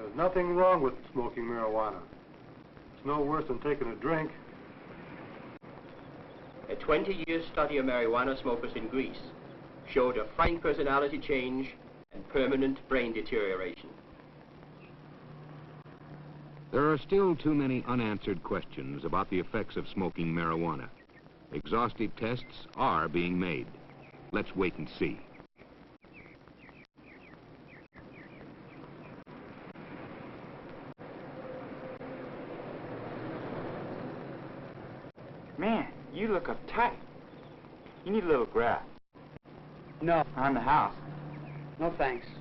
There's nothing wrong with smoking marijuana. It's no worse than taking a drink. A 20-year study of marijuana smokers in Greece showed a frank personality change and permanent brain deterioration. There are still too many unanswered questions about the effects of smoking marijuana. Exhaustive tests are being made. Let's wait and see. Man, you look uptight. You need a little graft. No. On the house. No thanks.